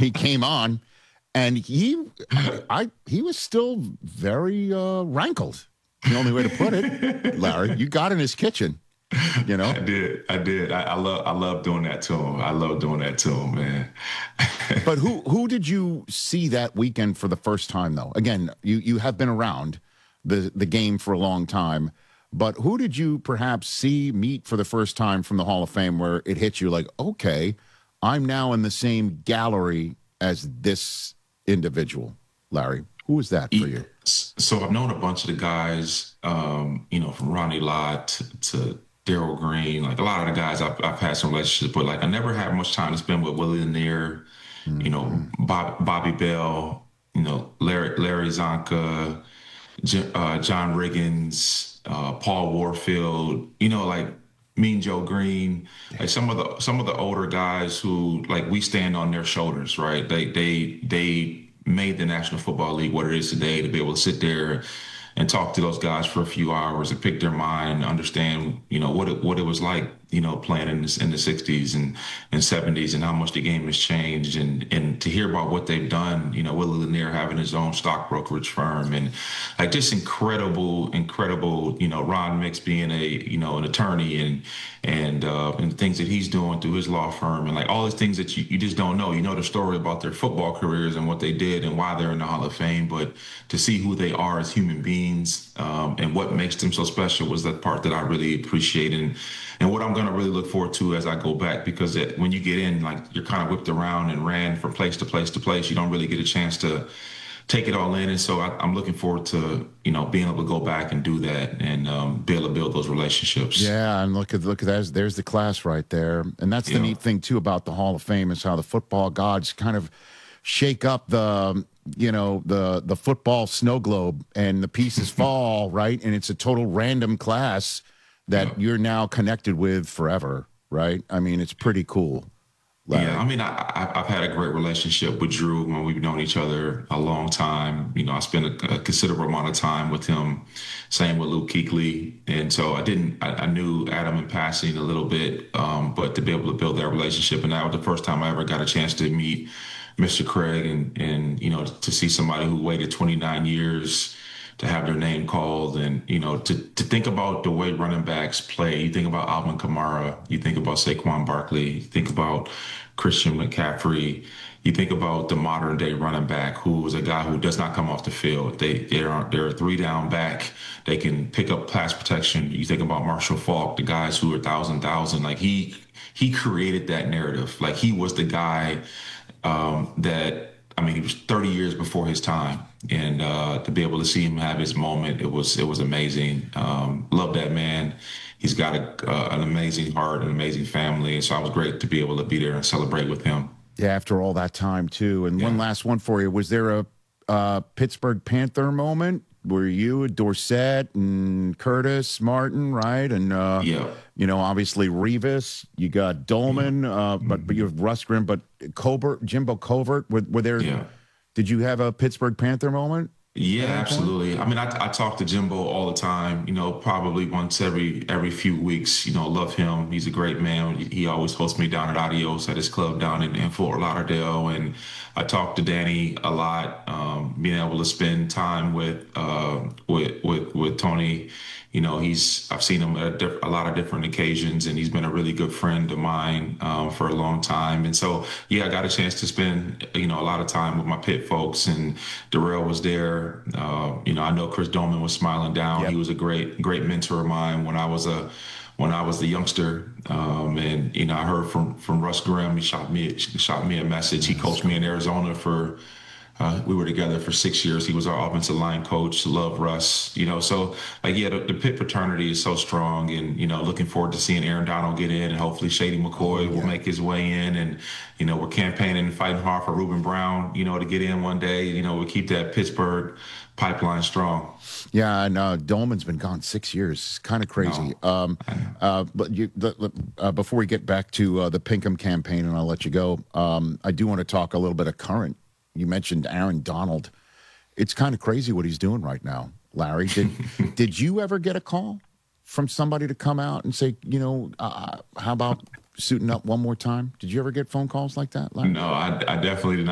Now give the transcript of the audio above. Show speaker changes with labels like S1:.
S1: he came on, and he was still very rankled. The only way to put it, Larry. You got in his kitchen, you know.
S2: I did. I love doing that to him. I love doing that to him, man.
S1: But who did you see that weekend for the first time, though? Again, you have been around the game for a long time, but who did you perhaps meet for the first time from the Hall of Fame where it hit you like, okay, I'm now in the same gallery as this individual, Larry? Who was that for you?
S2: So I've known a bunch of the guys, from Ronnie Lott to Daryl Green, like a lot of the guys I've had some relationships, but like I never had much time to spend with Willie Lanier, Bobby Bell, Larry Zonka, John Riggins, Paul Warfield, like Mean Joe Green, like some of the older guys who like we stand on their shoulders, right? They made the National Football League what it is today to be able to sit there and talk to those guys for a few hours and pick their mind, understand, what it was like, playing in the 60s and 70s and how much the game has changed and to hear about what they've done, Willie Lanier having his own stock brokerage firm and like just incredible, Ron Mix being an attorney and the things that he's doing through his law firm and like all these things that you just don't know. You know the story about their football careers and what they did and why they're in the Hall of Fame, but to see who they are as human beings and what makes them so special was the part that I really appreciate and what I'm going to really look forward to as I go back, because when you get in, like you're kind of whipped around and ran from place to place to place, you don't really get a chance to take it all in. And so I'm looking forward to, being able to go back and do that and be able to build those relationships.
S1: Yeah, and look at that. There's the class right there. And that's the neat thing, too, about the Hall of Fame is how the football gods kind of shake up the football snow globe and the pieces fall, right? And it's a total random class that you're now connected with forever, right? I mean, it's pretty cool. Larry.
S2: Yeah, I mean, I've had a great relationship with Drew. When we've known each other a long time. I spent a considerable amount of time with him. Same with Luke Kuechly. And so I knew Adam in passing a little bit, but to be able to build that relationship, and that was the first time I ever got a chance to meet Mr. Craig and to see somebody who waited 29 years to have their name called and, to think about the way running backs play. You think about Alvin Kamara, you think about Saquon Barkley, you think about Christian McCaffrey, you think about the modern day running back who is a guy who does not come off the field. They're a 3-down back. They can pick up pass protection. You think about Marshall Faulk, the guys who are thousand, like he created that narrative. Like he was the guy he was 30 years before his time, and to be able to see him have his moment, it was amazing. Love that man. He's got an amazing heart, an amazing family, and so I was great to be able to be there and celebrate with him.
S1: Yeah, after all that time too. And one last one for you: was there a Pittsburgh Panther moment where you, Dorsett, and Curtis Martin, right? And obviously Revis, you got Dolman, but you have Rustgren, but Jimbo Covert. Were there?
S2: Yeah.
S1: Did you have a Pittsburgh Panther moment?
S2: Yeah, absolutely. I mean, I talk to Jimbo all the time, probably once every few weeks, love him. He's a great man. He always hosts me down at Adios at his club down in Fort Lauderdale. And I talk to Danny a lot, being able to spend time with Tony. I've seen him at a lot of different occasions, and he's been a really good friend of mine for a long time. And so, I got a chance to spend, a lot of time with my Pitt folks, and Darrell was there. I know Chris Dolman was smiling down. Yep. He was a great mentor of mine when I was a youngster. And I heard from Russ Grimm. He shot me a message. He coached me in Arizona for. We were together for 6 years. He was our offensive line coach. Love Russ, So the Pitt fraternity is so strong, and looking forward to seeing Aaron Donald get in, and hopefully Shady McCoy will make his way in, and we're campaigning and fighting hard for Ruben Brown, to get in one day. We'll keep that Pittsburgh pipeline strong.
S1: Yeah, and Dolman's been gone 6 years. It's kind of crazy.
S2: No,
S1: but before we get back to the Pinkham campaign, and I'll let you go, I do want to talk a little bit of current. You mentioned Aaron Donald. It's kind of crazy what he's doing right now, Larry. Did you ever get a call from somebody to come out and say, how about suiting up one more time? Did you ever get phone calls like that, Larry?
S2: No, I definitely did not.